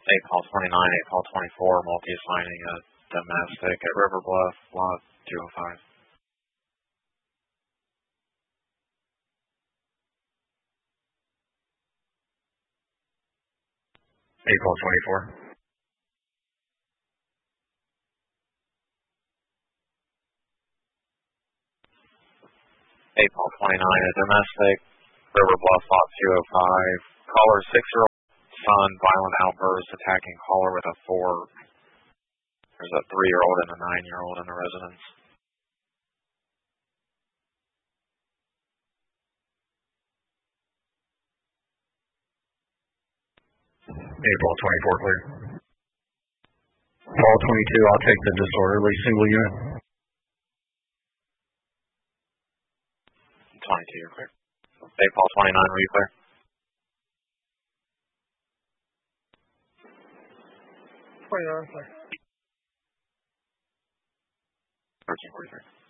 Paul 29, 8 Paul 24, multi-assigning a domestic at River Bluff, lot 205. 8 Paul 24. 8 Paul 29, a domestic, River Bluff, lot 205. Caller 6-year-old son, violent outburst, attacking caller with a 4. There's a 3-year-old and a 9-year-old in the residence. April 24, clear. Paul 22, I'll take the disorderly single unit. 22, you're clear. Paul 29, are you clear? 29, clear. 1343.